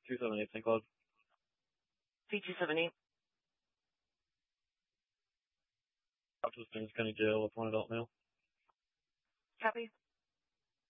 278, St. Cloud. C278. Up to the Springs County Jail with one adult male. Copy.